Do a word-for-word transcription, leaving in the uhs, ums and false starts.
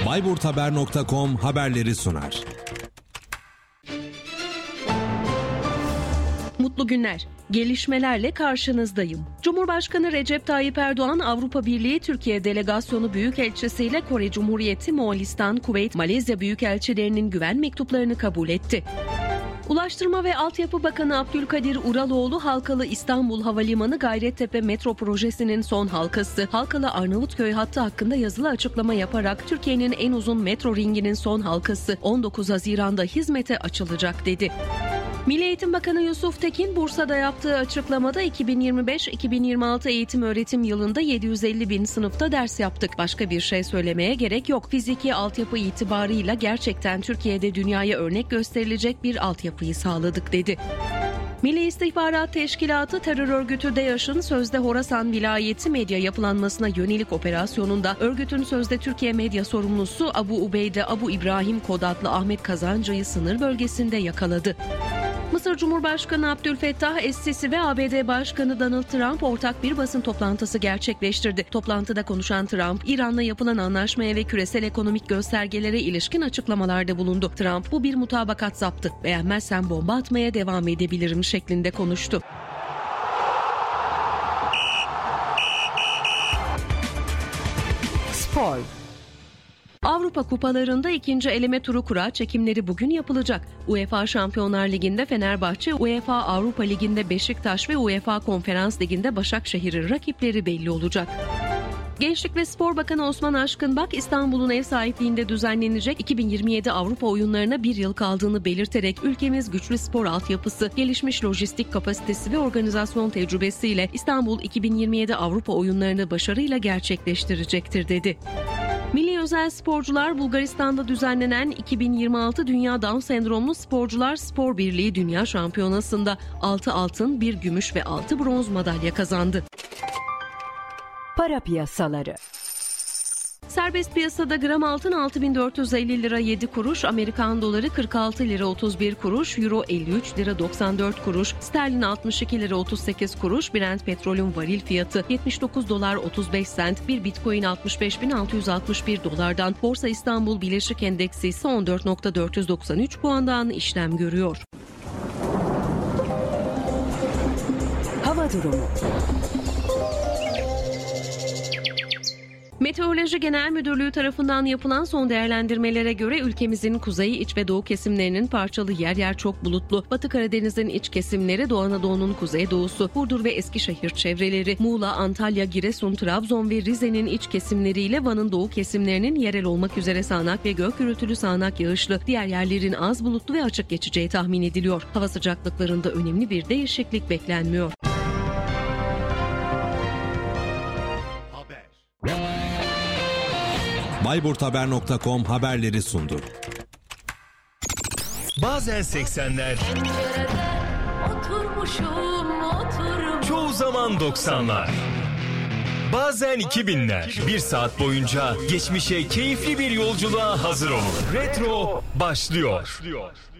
Bayburthaber nokta com haberleri sunar. Mutlu günler. Gelişmelerle karşınızdayım. Cumhurbaşkanı Recep Tayyip Erdoğan, Avrupa Birliği Türkiye Delegasyonu Büyükelçisi ile Kore Cumhuriyeti, Moğolistan, Kuveyt, Malezya Büyükelçilerinin güven mektuplarını kabul etti. Ulaştırma ve Altyapı Bakanı Abdülkadir Uraloğlu, Halkalı İstanbul Havalimanı Gayrettepe Metro Projesi'nin son halkası Halkalı Arnavutköy hattı hakkında yazılı açıklama yaparak Türkiye'nin en uzun metro ringinin son halkası on dokuz Haziran'da hizmete açılacak dedi. Milli Eğitim Bakanı Yusuf Tekin, Bursa'da yaptığı açıklamada iki bin yirmi beş iki bin yirmi altı eğitim öğretim yılında yedi yüz elli bin sınıfta ders yaptık. Başka bir şey söylemeye gerek yok. Fiziki altyapı itibarıyla gerçekten Türkiye'de dünyaya örnek gösterilecek bir altyapıyı sağladık dedi. Milli İstihbarat Teşkilatı, terör örgütü DAEŞ'ın sözde Horasan vilayeti medya yapılanmasına yönelik operasyonunda örgütün sözde Türkiye medya sorumlusu Abu Ubeyde Abu İbrahim Kod adlı Ahmet Kazancı'yı sınır bölgesinde yakaladı. Mısır Cumhurbaşkanı Abdülfettah Es-Sisi ve A B D Başkanı Donald Trump ortak bir basın toplantısı gerçekleştirdi. Toplantıda konuşan Trump, İran'la yapılan anlaşmaya ve küresel ekonomik göstergelere ilişkin açıklamalarda bulundu. Trump, bu bir mutabakat zaptı. Beğenmezsen bomba atmaya devam edebilirim şeklinde konuştu. Spor. Avrupa Kupalarında ikinci eleme turu kura çekimleri bugün yapılacak. UEFA Şampiyonlar Ligi'nde Fenerbahçe, UEFA Avrupa Ligi'nde Beşiktaş ve UEFA Konferans Ligi'nde Başakşehir'in rakipleri belli olacak. Gençlik ve Spor Bakanı Osman Aşkınbak, İstanbul'un ev sahipliğinde düzenlenecek iki bin yirmi yedi Avrupa Oyunlarına bir yıl kaldığını belirterek ülkemiz güçlü spor altyapısı, gelişmiş lojistik kapasitesi ve organizasyon tecrübesiyle İstanbul iki bin yirmi yedi Avrupa Oyunlarını başarıyla gerçekleştirecektir dedi. Milli özel sporcular Bulgaristan'da düzenlenen iki bin yirmi altı Dünya Down Sendromlu Sporcular Spor Birliği Dünya Şampiyonası'nda altı altın, bir gümüş ve altı bronz madalya kazandı. Para piyasaları. Serbest piyasada gram altın altı bin dört yüz elli lira yedi kuruş, Amerikan doları kırk altı lira otuz bir kuruş, euro elli üç lira doksan dört kuruş, sterlin altmış iki lira otuz sekiz kuruş, Brent petrolün varil fiyatı yetmiş dokuz dolar otuz beş sent, bir bitcoin altmış beş bin altı yüz altmış bir dolardan, Borsa İstanbul Birleşik Endeksi ise on dört bin dört yüz doksan üç puandan işlem görüyor. Hava durumu. Meteoroloji Genel Müdürlüğü tarafından yapılan son değerlendirmelere göre ülkemizin kuzey, iç ve doğu kesimlerinin parçalı yer yer çok bulutlu, Batı Karadeniz'in iç kesimleri, Doğu Anadolu'nun kuzeydoğusu, Burdur ve Eskişehir çevreleri, Muğla, Antalya, Giresun, Trabzon ve Rize'nin iç kesimleriyle Van'ın doğu kesimlerinin yerel olmak üzere sağanak ve gök gürültülü sağanak yağışlı, diğer yerlerin az bulutlu ve açık geçeceği tahmin ediliyor. Hava sıcaklıklarında önemli bir değişiklik beklenmiyor. Bayburthaber nokta com haberleri sundu. Bazen seksenler, oturmuşum, oturum. çoğu zaman doksanlar. Bazen iki binler. Bir saat boyunca geçmişe keyifli bir yolculuğa hazır olun. Retro başlıyor.